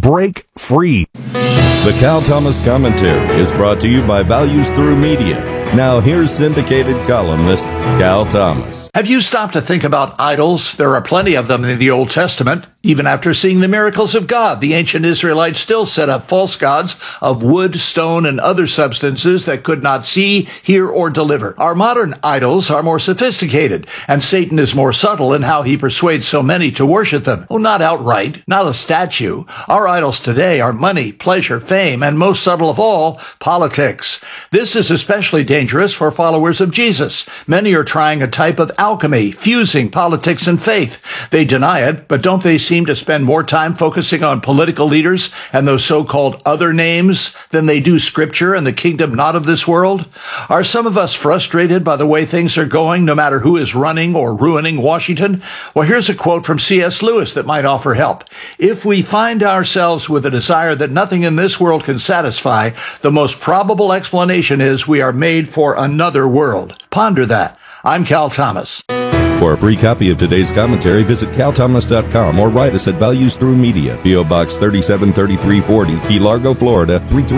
Break free. The Cal Thomas Commentary is brought to you by Values Through Media. Now here's syndicated columnist Cal Thomas. Have you stopped to think about idols? There are plenty of them in the Old Testament. Even after seeing the miracles of God, the ancient Israelites still set up false gods of wood, stone, and other substances that could not see, hear, or deliver. Our modern idols are more sophisticated, and Satan is more subtle in how he persuades so many to worship them. Oh, not outright, not a statue. Our idols today are money, pleasure, fame, and most subtle of all, politics. This is especially dangerous for followers of Jesus. Many are trying a type of alchemy, fusing politics and faith. They deny it, but don't they seem to spend more time focusing on political leaders and those so-called other names than they do Scripture and the kingdom not of this world? Are some of us frustrated by the way things are going, no matter who is running or ruining Washington? Well, here's a quote from C.S. Lewis that might offer help. If we find ourselves with a desire that nothing in this world can satisfy, the most probable explanation is we are made for another world. Ponder that. I'm Cal Thomas. For a free copy of today's commentary, visit calthomas.com or write us at Values Through Media, P.O. Box 373340, Key Largo, Florida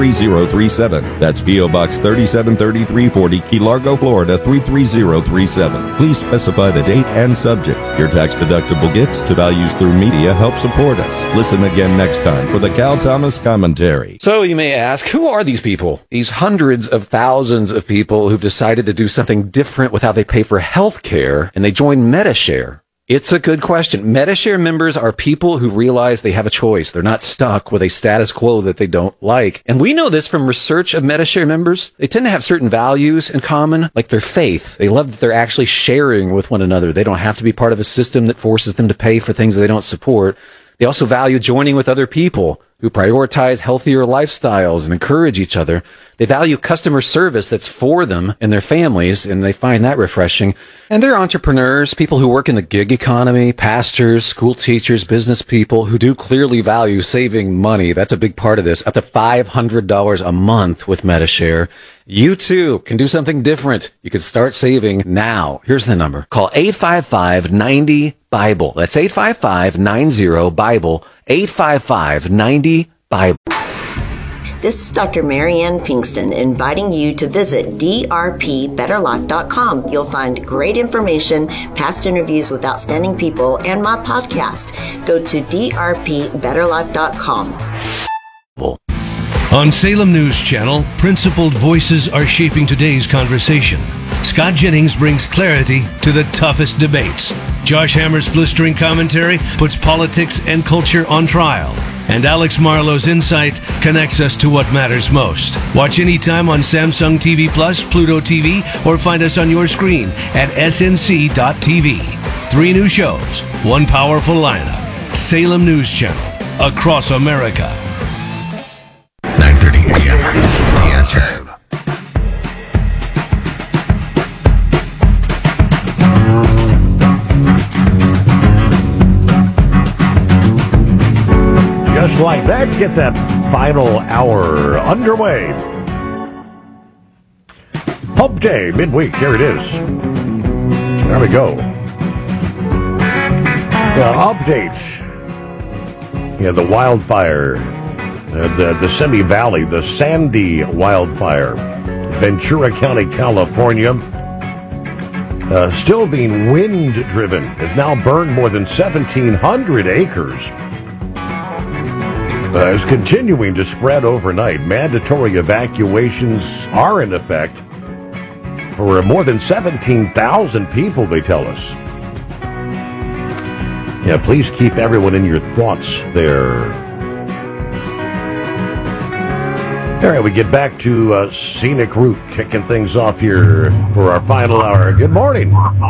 33037. That's P.O. Box 373340, Key Largo, Florida 33037. Please specify the date and subject. Your tax-deductible gifts to Values Through Media help support us. Listen again next time for the Cal Thomas Commentary. So you may ask, who are these people? These hundreds of thousands of people who've decided to do something different with how they pay for health care, and they join Medi-Share. It's a good question. Medi-Share members are people who realize they have a choice. They're not stuck with a status quo that they don't like. And we know this from research of Medi-Share members. They tend to have certain values in common, like their faith. They love that they're actually sharing with one another. They don't have to be part of a system that forces them to pay for things that they don't support. They also value joining with other people who prioritize healthier lifestyles and encourage each other. They value customer service that's for them and their families, and they find that refreshing. And they're entrepreneurs, people who work in the gig economy, pastors, school teachers, business people who do clearly value saving money. That's a big part of this. Up to $500 a month with Medi-Share. You too can do something different. You can start saving now. Here's the number. Call 855-90-BIBLE. That's 855-90-BIBLE. 855-90-BIBLE. This is Dr. Marianne Pinkston inviting you to visit drpbetterlife.com. You'll find great information, past interviews with outstanding people, and my podcast. Go to drpbetterlife.com. On Salem News Channel, principled voices are shaping today's conversation. Scott Jennings brings clarity to the toughest debates. Josh Hammer's blistering commentary puts politics and culture on trial. And Alex Marlowe's insight connects us to what matters most. Watch anytime on Samsung TV Plus, Pluto TV, or find us on your screen at snc.tv. 3 new shows, 1 powerful lineup. Salem News Channel, across America. 9:30 a.m. The Answer. Just like that, get that final hour underway. Hump Day, midweek, here it is. There we go. Update. Yeah, the wildfire, the Simi Valley, the Sandy wildfire, Ventura County, California, still being wind-driven, has now burned more than 1,700 acres. Is continuing to spread overnight. Mandatory evacuations are in effect for more than 17,000 people, they tell us. Yeah, please keep everyone in your thoughts there. All right, we get back to Scenic Route, kicking things off here for our final hour. Good morning.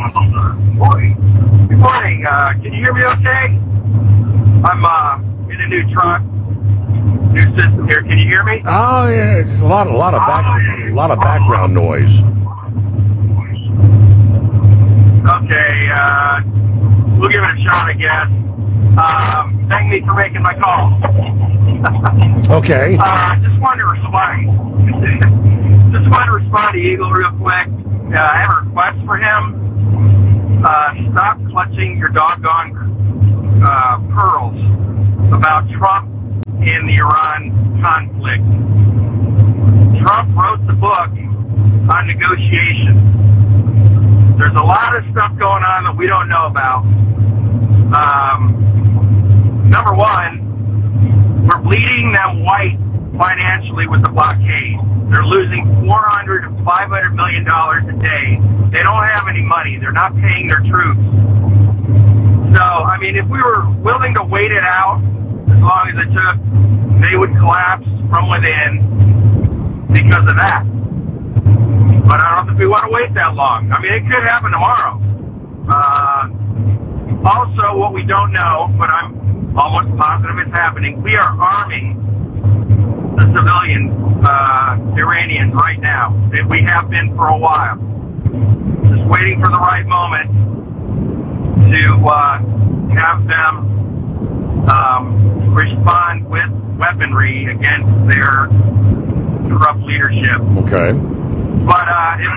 Good morning. Can you hear me okay? I'm in a new truck. New system here. Can you hear me? Oh yeah, it's a lot of background noise. Okay, we'll give it a shot, I guess. Thank me for making my call. Okay. Just wanted to respond to Eagle real quick. I have a request for him. Stop clutching your doggone pearls about Trump in the Iran conflict. Trump wrote the book on negotiations. There's a lot of stuff going on that we don't know about. Number one, we're bleeding them white financially with the blockade. They're losing $400 to $500 million a day. They don't have any money. They're not paying their troops. So, I mean, if we were willing to wait it out as long as it took, they would collapse from within because of that. But I don't think we want to wait that long. I mean, it could happen tomorrow. Also, what we don't know, but I'm almost positive it's happening, we are arming the civilian Iranians right now. We have been for a while. Just waiting for the right moment to have them respond with weaponry against their corrupt leadership. Okay. But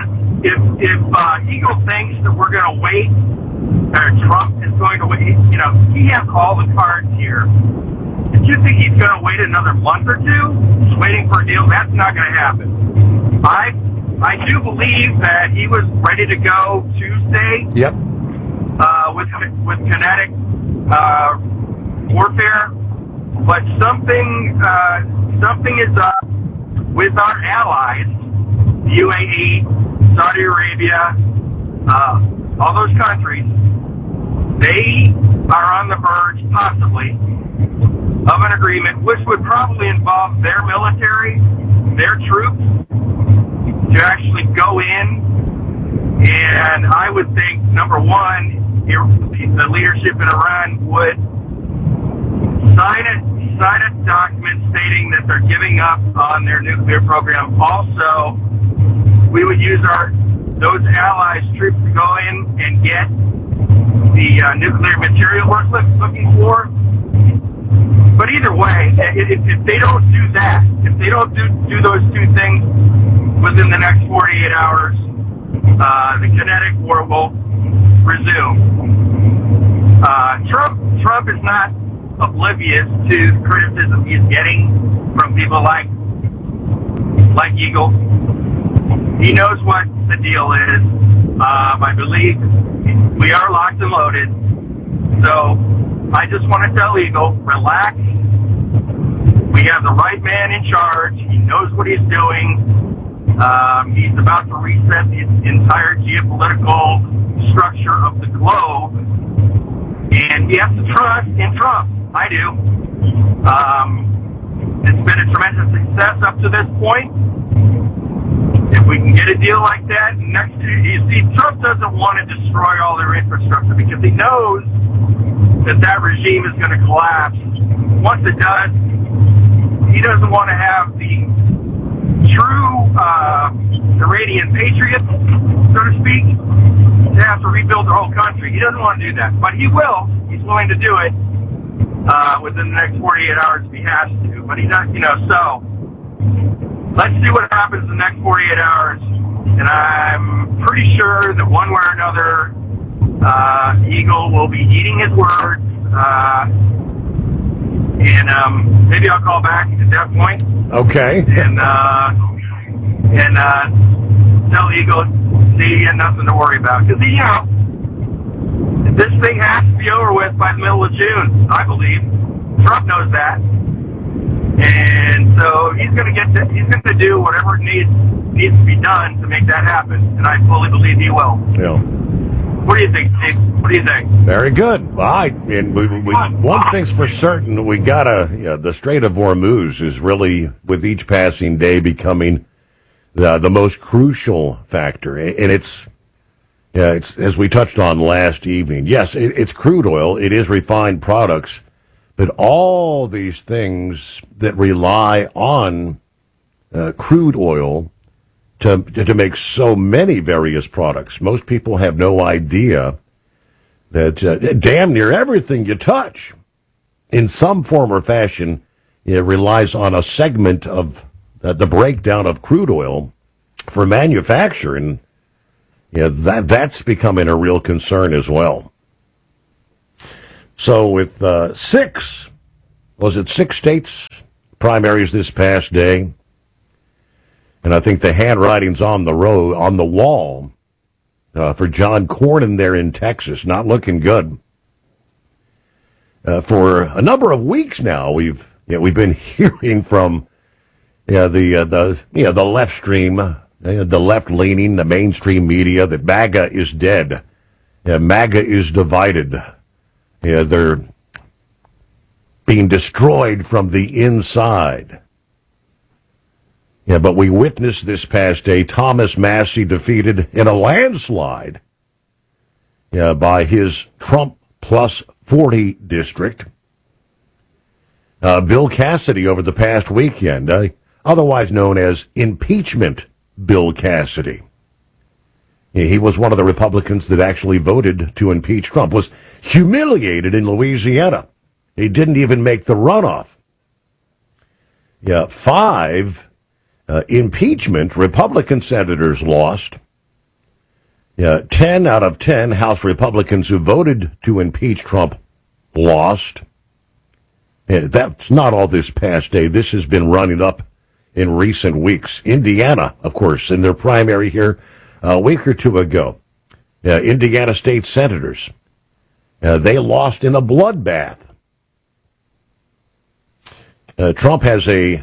if Eagle thinks that we're going to wait, or Trump is going to wait, you know, he has all the cards here. If you think he's going to wait another month or two, just waiting for a deal, that's not going to happen. I do believe that he was ready to go Tuesday. Yep. With kinetic warfare, but something is up with our allies, UAE, Saudi Arabia, all those countries. They are on the verge, possibly, of an agreement, which would probably involve their military, their troops, to actually go in. And I would think, number one, the leadership in Iran would sign a document stating that they're giving up on their nuclear program. Also, we would use those allies' troops to go in and get the nuclear material we're looking for. But either way, if they don't do that, if they don't do those two things within the next 48 hours, the kinetic war will resume. Trump is not oblivious to the criticism he's getting from people like Eagle. He knows what the deal is. I believe we are locked and loaded. So I just want to tell Eagle, relax. We have the right man in charge. He knows what he's doing. He's about to reset the entire geopolitical structure of the globe. And he has to trust in Trump. I do. It's been a tremendous success up to this point. If we can get a deal like that, you see, Trump doesn't want to destroy all their infrastructure because he knows that regime is going to collapse. Once it does, he doesn't want to have the true Iranian patriots, so to speak, to have to rebuild the whole country. He doesn't want to do that, but he will. He's willing to do it within the next 48 hours if he has to. But he does, so let's see what happens in the next 48 hours. And I'm pretty sure that one way or another, Eagle will be eating his words. And maybe I'll call back at that point. Okay. And tell Eagle, see, he had nothing to worry about. Because, this thing has to be over with by the middle of June, I believe. Trump knows that. And so he's going to do whatever needs to be done to make that happen. And I fully believe he will. Yeah. What do you think, Steve? What do you think? Very good. Well, one thing's for certain, we gotta, the Strait of Hormuz is really, with each passing day, becoming the most crucial factor. And it's as we touched on last evening. Yes, it's crude oil. It is refined products. But all these things that rely on crude oil to make so many various products. Most people have no idea that damn near everything you touch in some form or fashion relies on a segment of the breakdown of crude oil for manufacture. And that's becoming a real concern as well. So with six states primaries this past day. And I think the handwriting's on the wall for John Cornyn there in Texas. Not looking good. For a number of weeks now, we've been hearing from the left stream, the left leaning, the mainstream media that MAGA is dead. MAGA is divided. They're being destroyed from the inside. But we witnessed this past day Thomas Massie defeated in a landslide by his Trump plus 40 district. Bill Cassidy over the past weekend, otherwise known as impeachment Bill Cassidy. He was one of the Republicans that actually voted to impeach Trump, was humiliated in Louisiana. He didn't even make the runoff. 5 impeachment Republican senators lost. 10 out of 10 House Republicans who voted to impeach Trump lost. That's not all this past day. This has been running up in recent weeks. Indiana, of course, in their primary here a week or two ago. Indiana state senators, they lost in a bloodbath. Trump has a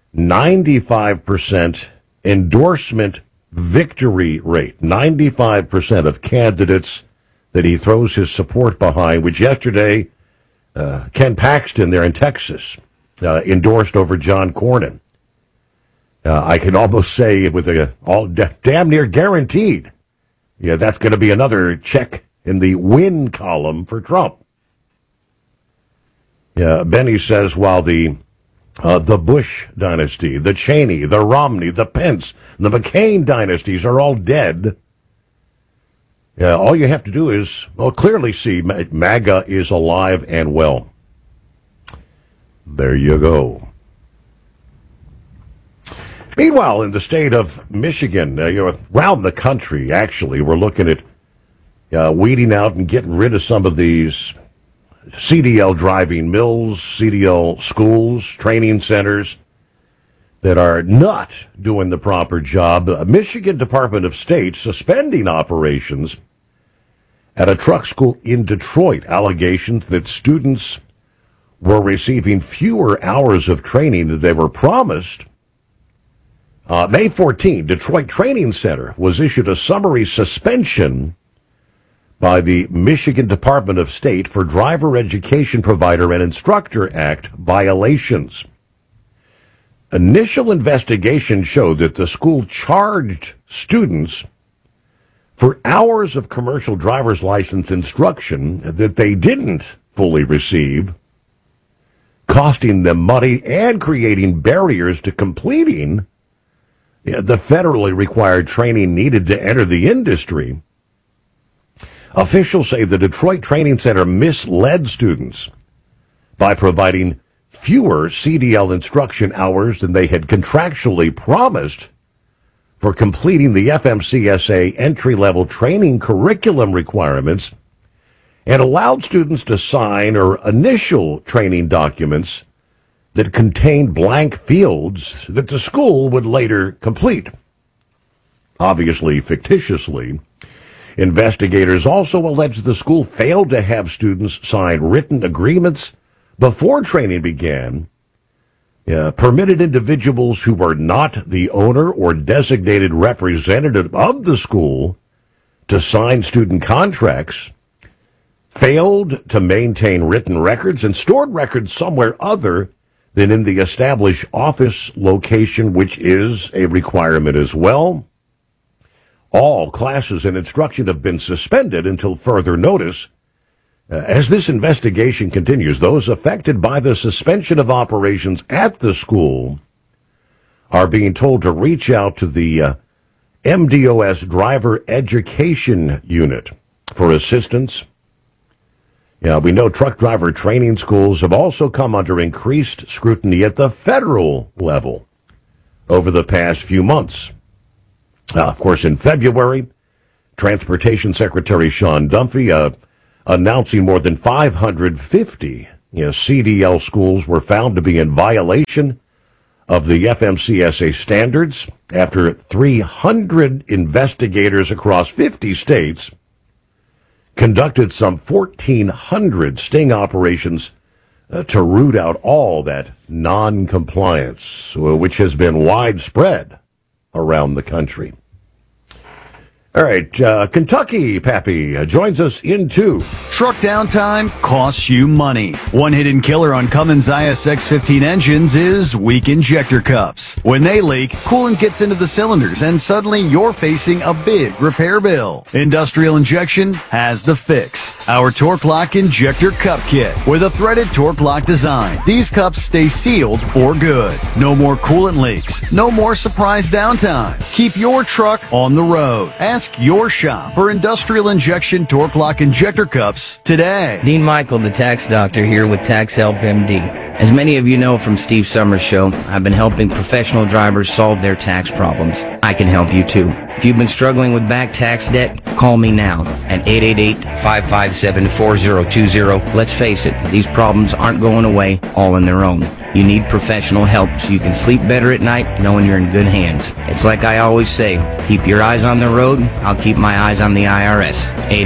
95% endorsement victory rate. 95% of candidates that he throws his support behind, which yesterday Ken Paxton there in Texas endorsed over John Cornyn. I can almost say with damn near guaranteed. That's going to be another check in the win column for Trump. Benny says while the Bush dynasty, the Cheney, the Romney, the Pence, the McCain dynasties are all dead, all you have to do is clearly see MAGA is alive and well. There you go. Meanwhile, in the state of Michigan, around the country, actually, we're looking at weeding out and getting rid of some of these CDL driving mills, CDL schools, training centers that are not doing the proper job. The Michigan Department of State suspending operations at a truck school in Detroit. Allegations that students were receiving fewer hours of training than they were promised. May 14, Detroit Training Center was issued a summary suspension by the Michigan Department of State for Driver Education Provider and Instructor Act violations. Initial investigation showed that the school charged students for hours of commercial driver's license instruction that they didn't fully receive, costing them money and creating barriers to completing the federally required training needed to enter the industry. Officials say the Detroit Training Center misled students by providing fewer CDL instruction hours than they had contractually promised for completing the FMCSA entry-level training curriculum requirements, and allowed students to sign or initial training documents that contained blank fields that the school would later complete. Obviously, fictitiously. Investigators also allege the school failed to have students sign written agreements before training began, permitted individuals who were not the owner or designated representative of the school to sign student contracts, failed to maintain written records, and stored records somewhere other than in the established office location, which is a requirement as well. All classes and instruction have been suspended until further notice. As this investigation continues, those affected by the suspension of operations at the school are being told to reach out to the MDOS Driver Education Unit for assistance. We know truck driver training schools have also come under increased scrutiny at the federal level over the past few months. Of course, in February, Transportation Secretary Sean Dunphy announcing more than 550 CDL schools were found to be in violation of the FMCSA standards after 300 investigators across 50 states conducted some 1,400 sting operations to root out all that non-compliance, which has been widespread around the country. All right, Kentucky Pappy joins us in 2. Truck downtime costs you money. One hidden killer on Cummins ISX-15 engines is weak injector cups. When they leak, coolant gets into the cylinders and suddenly you're facing a big repair bill. Industrial Injection has the fix. Our Torque Lock Injector Cup Kit with a threaded Torque Lock design. These cups stay sealed for good. No more coolant leaks. No more surprise downtime. Keep your truck on the road. Ask your shop for Industrial Injection Torque Lock Injector Cups today. Dean Michael, the tax doctor, here with Tax Help MD. As many of you know from Steve Summers' show, I've been helping professional drivers solve their tax problems. I can help you too. If you've been struggling with back tax debt, call me now at 888-557-4020. Let's face it, these problems aren't going away all on their own. You need professional help so you can sleep better at night knowing you're in good hands. It's like I always say, keep your eyes on the road, I'll keep my eyes on the IRS.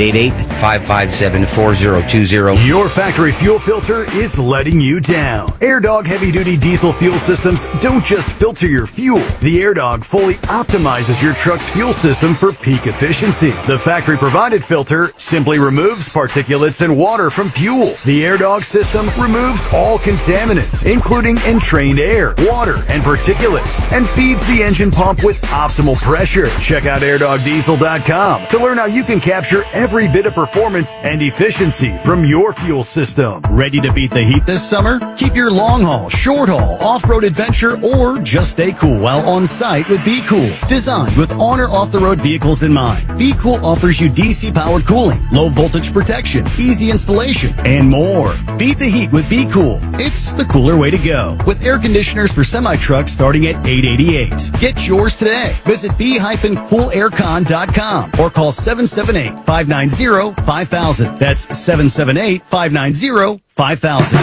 888-557-4020. Your factory fuel filter is letting you down. AirDog heavy-duty diesel fuel systems don't just filter your fuel. The AirDog fully optimizes your truck's fuel system for peak efficiency. The factory-provided filter simply removes particulates and water from fuel. The AirDog system removes all contaminants, including entrained air, water, and particulates, and feeds the engine pump with optimal pressure. Check out AirDogDiesel.com to learn how you can capture every bit of performance and efficiency from your fuel system. Ready to beat the heat this summer? Keep your long-haul, short-haul, off-road adventure, or just stay cool while on site with Be Cool. Designed with honor off-the-road vehicles in mind, Be Cool offers you DC-powered cooling, low-voltage protection, easy installation, and more. Beat the heat with Be Cool. It's the cooler way to go. With air conditioners for semi-trucks starting at $888. Get yours today. Visit b-coolaircon.com or call 778-590-5000. That's 778-590-5000.